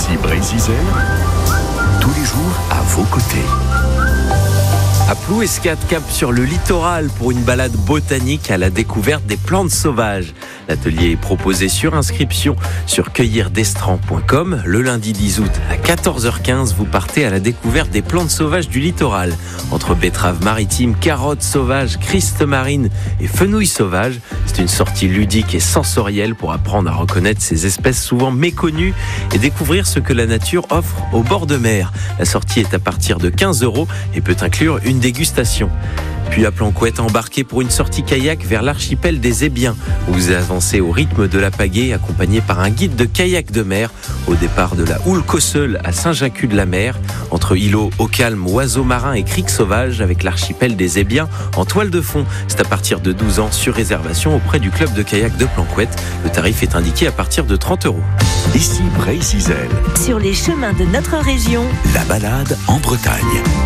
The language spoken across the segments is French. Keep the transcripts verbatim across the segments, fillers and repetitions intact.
Ici Brésil, tous les jours à vos côtés. À Plouescat, cap sur le littoral pour une balade botanique à la découverte des plantes sauvages. L'atelier est proposé sur inscription sur cueillir d'estran point com. Le lundi dix août à quatorze heures quinze, vous partez à la découverte des plantes sauvages du littoral. Entre betteraves maritimes, carottes sauvages, christes marines et fenouilles sauvages. C'est une sortie ludique et sensorielle pour apprendre à reconnaître ces espèces souvent méconnues et découvrir ce que la nature offre au bord de mer. La sortie est à partir de quinze euros et peut inclure une dégustation. Puis à Planquette, embarqué pour une sortie kayak vers l'archipel des Ébiens, où vous avancez au rythme de la pagaie, accompagné par un guide de kayak de mer, au départ de la Houle-Cosseul à Saint-Jacques-de-la-Mer, entre îlots au calme, oiseaux marins et criques sauvages, avec l'archipel des Ébiens en toile de fond. C'est à partir de douze ans, sur réservation auprès du club de kayak de Planquette. Le tarif est indiqué à partir de trente euros. Ici Brésil, sur les chemins de notre région, la balade en Bretagne.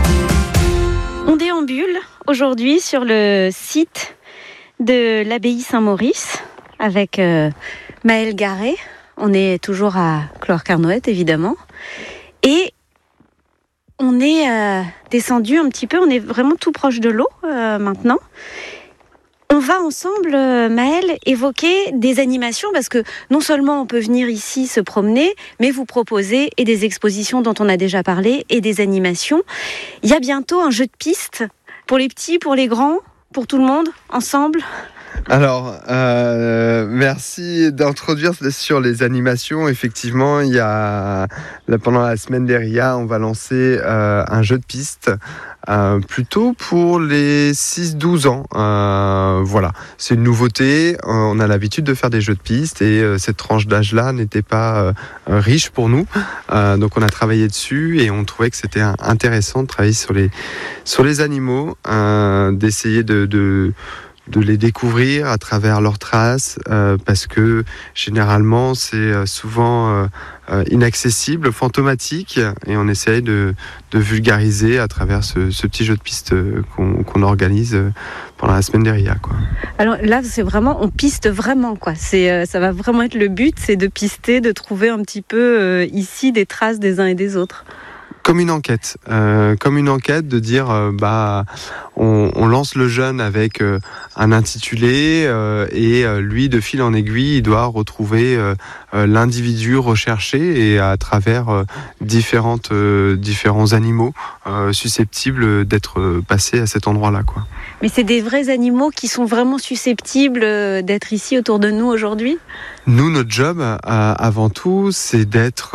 On déambule aujourd'hui sur le site de l'abbaye Saint-Maurice avec euh, Maëlle Garret. On est toujours à Clohars-Carnoët, évidemment. Et on est euh, descendu un petit peu, on est vraiment tout proche de l'eau euh, maintenant. On va ensemble, euh, Maëlle, évoquer des animations parce que non seulement on peut venir ici se promener, mais vous proposez et des expositions dont on a déjà parlé et des animations. Il y a bientôt un jeu de piste pour les petits, pour les grands, pour tout le monde, ensemble. Alors, euh, merci d'introduire sur les animations. Effectivement, il y a là, pendant la semaine des R I A, on va lancer euh, un jeu de piste euh, plutôt pour les six douze ans. Euh, voilà, c'est une nouveauté. Euh, on a l'habitude de faire des jeux de piste et euh, cette tranche d'âge-là n'était pas euh, riche pour nous. Euh, donc, on a travaillé dessus et on trouvait que c'était intéressant de travailler sur les sur les animaux, euh, d'essayer de, de de les découvrir à travers leurs traces, euh, parce que généralement c'est souvent euh, euh, inaccessible, fantomatique, et on essaye de, de vulgariser à travers ce, ce petit jeu de piste qu'on, qu'on organise pendant la semaine des R I A, quoi. Alors là, c'est vraiment, on piste vraiment, quoi. C'est, euh, ça va vraiment être le but, c'est de pister, de trouver un petit peu euh, ici des traces des uns et des autres. Comme une enquête, euh, comme une enquête de dire, euh, bah, on, on lance le jeune avec euh, un intitulé euh, et euh, lui, de fil en aiguille, il doit retrouver euh, euh, l'individu recherché et à travers euh, différentes, euh, différents animaux euh, susceptibles d'être passés à cet endroit-là, quoi. Mais c'est des vrais animaux qui sont vraiment susceptibles d'être ici autour de nous aujourd'hui ? Nous, notre job, euh, avant tout, c'est d'être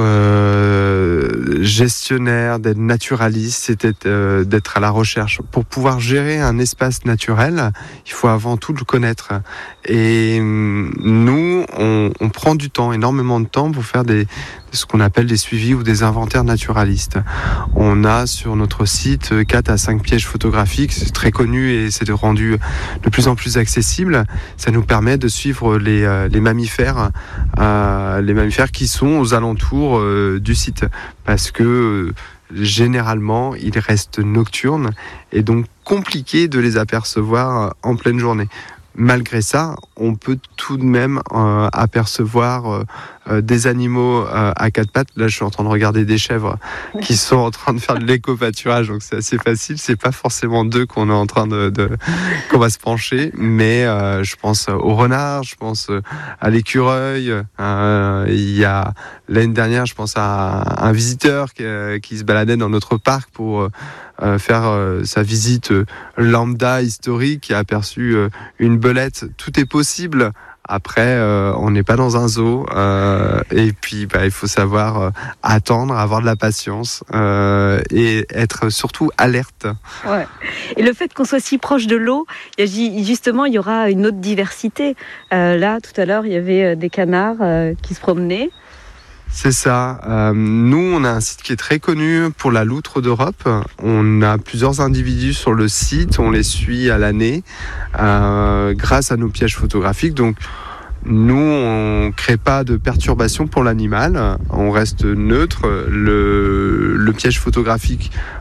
euh, gestionnaire, d'être naturaliste, c'est d'être, euh, d'être à la recherche. Pour pouvoir gérer un espace naturel, il faut avant tout le connaître. Et nous, on, on prend du temps, énormément de temps pour faire des, ce qu'on appelle des suivis ou des inventaires naturalistes. On a sur notre site quatre à cinq pièges photographiques, c'est très connu et c'est rendu de plus en plus accessible. Ça nous permet de suivre les, les mammifères, euh, les mammifères qui sont aux alentours euh, du site, parce que euh, généralement ils restent nocturnes et donc compliqué de les apercevoir en pleine journée. Malgré ça, on peut tout de même euh, apercevoir euh, euh, des animaux euh, à quatre pattes. Là, je suis en train de regarder des chèvres qui sont en train de faire de l'éco-pâturage, donc c'est assez facile. C'est pas forcément d'eux qu'on est en train de, de qu'on va se pencher, mais euh, je pense aux renards, je pense à l'écureuil. Euh, il y a l'année dernière, je pense à un visiteur qui, qui se baladait dans notre parc pour euh, faire euh, sa visite euh, lambda historique, qui a aperçu euh, une belette. Tout est possible. Après, euh, on n'est pas dans un zoo, euh, et puis bah, il faut savoir euh, attendre, avoir de la patience euh, et être surtout alerte. Ouais. Et le fait qu'on soit si proche de l'eau, justement, il y aura une autre diversité. Euh, là, tout à l'heure, il y avait des canards euh, qui se promenaient. C'est ça. Euh, nous, on a un site qui est très connu pour la loutre d'Europe. On a plusieurs individus sur le site, on les suit à l'année euh, grâce à nos pièges photographiques. Donc, nous, on ne crée pas de perturbation pour l'animal, on reste neutre. Le, le piège photographique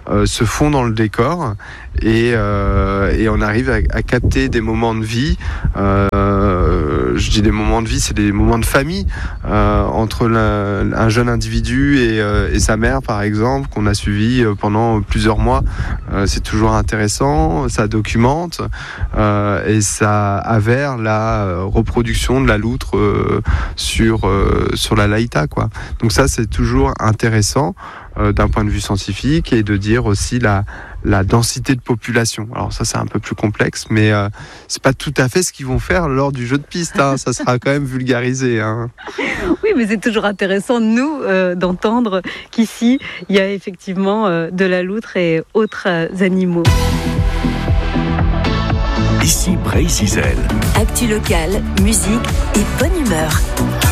euh, se fond dans le décor et, euh, et on arrive à, à capter des moments de vie. Euh, je dis des moments de vie, c'est des moments de famille euh, entre la, un jeune individu et, euh, et sa mère, par exemple, qu'on a suivi pendant plusieurs mois. Euh, c'est toujours intéressant, ça documente euh, et ça avère la reproduction de la loutre euh, sur, euh, sur la Laïta, quoi. Donc ça, c'est toujours intéressant euh, d'un point de vue scientifique et de dire aussi la, la densité de population. Alors ça, c'est un peu plus complexe, mais euh, c'est pas tout à fait ce qu'ils vont faire lors du jeu de piste, hein. Ça sera quand même vulgarisé, hein. Oui, mais c'est toujours intéressant, nous, euh, d'entendre qu'ici, il y a effectivement euh, de la loutre et autres euh, animaux. Ici Bray-Zizel. Actu locale, musique et bonne humeur.